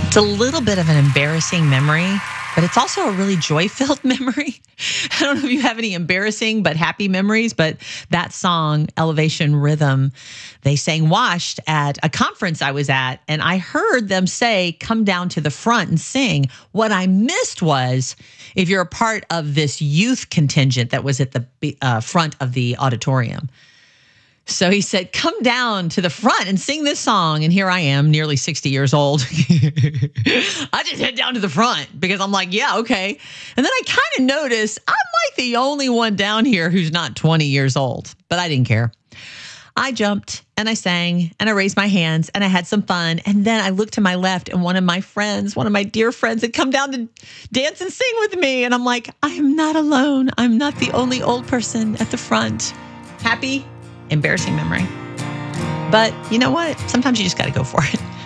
It's a little bit of an embarrassing memory, but it's also a really joy-filled memory. I don't know if you have any embarrassing but happy memories, but that song, Elevation Rhythm, they sang Washed at a conference I was at, and I heard them say, come down to the front and sing. What I missed was, if you're a part of this youth contingent that was at the front of the auditorium. So he said, come down to the front and sing this song. And here I am, nearly 60 years old. I just head down to the front because I'm like, yeah, okay. And then I kind of noticed I'm like the only one down here who's not 20 years old, but I didn't care. I jumped and I sang and I raised my hands and I had some fun. And then I looked to my left and one of my dear friends had come down to dance and sing with me. And I'm like, I am not alone. I'm not the only old person at the front. Happy, embarrassing memory. But you know what? Sometimes you just got to go for it.